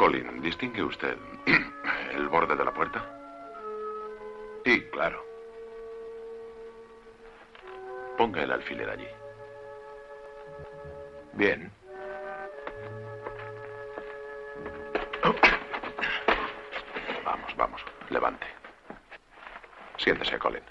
Colin, ¿distingue usted el borde de la puerta? Sí, claro. Ponga el alfiler allí. Bien. Vamos, vamos. Levante. Siéntese, Colin.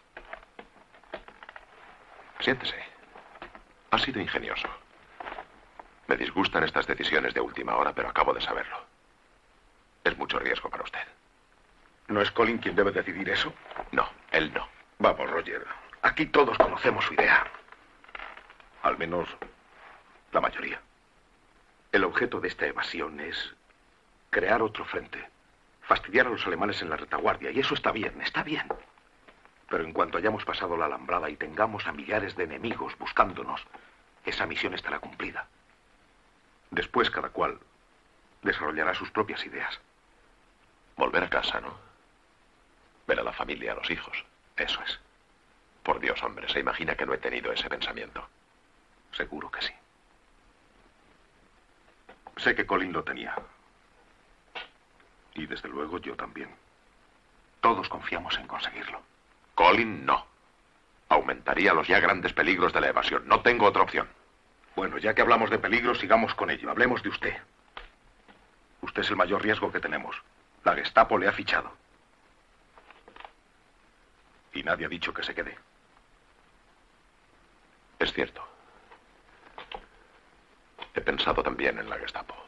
Siéntese. Ha sido ingenioso. Me disgustan estas decisiones de última hora, pero acabo de saberlo. Es mucho riesgo para usted. ¿No es Colin quien debe decidir eso? No, él no. Vamos, Roger. Aquí todos conocemos su idea. Al menos la mayoría. El objeto de esta evasión es crear otro frente. Fastidiar a los alemanes en la retaguardia. Y eso está bien, está bien. Pero en cuanto hayamos pasado la alambrada y tengamos a millares de enemigos buscándonos, esa misión estará cumplida. Después cada cual desarrollará sus propias ideas. Volver a casa, ¿no? Ver a la familia, a los hijos. Eso es. Por Dios, hombre, ¿se imagina que no he tenido ese pensamiento? Seguro que sí. Sé que Colin lo tenía. Y desde luego yo también. Todos confiamos en conseguirlo. Colin, no. Aumentaría los ya grandes peligros de la evasión. No tengo otra opción. Bueno, ya que hablamos de peligro, sigamos con ello. Hablemos de usted. Usted es el mayor riesgo que tenemos. La Gestapo le ha fichado. Y nadie ha dicho que se quede. Es cierto. He pensado también en la Gestapo.